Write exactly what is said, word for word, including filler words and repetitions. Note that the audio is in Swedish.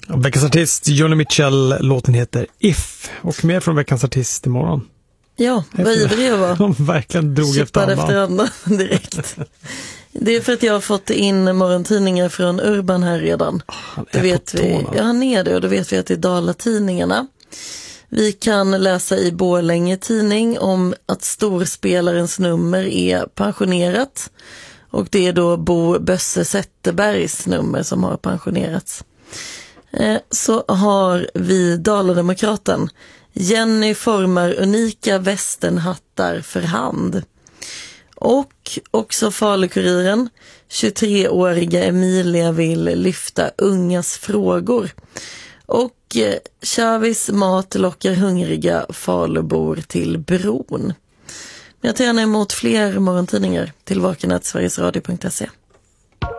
Veckans artist, Joni Mitchell, låten heter If. Och mer från veckans artist imorgon. Ja, vad ivrig jag var. De verkligen drog efter andan. efter andan direkt. Det är för att jag har fått in morgontidningar från Urban här redan. Han det är vet på vi. tårna. Ja, han är det, och då vet vi att det är Dalatidningarna. Vi kan läsa i Borlänge tidning om att storspelarens nummer är pensionerat. Och det är då Bo Bösse Zetterbergs nummer som har pensionerats. Eh, så har vi Dalademokraten. Jenny formar unika västernhattar för hand. Och också Falukuriren. tjugotreåriga Emilia vill lyfta ungas frågor. Och eh, Chavis mat lockar hungriga Falubor till bron. Jag tar gärna emot fler morgontidningar till vakenat sverigesradio punkt se.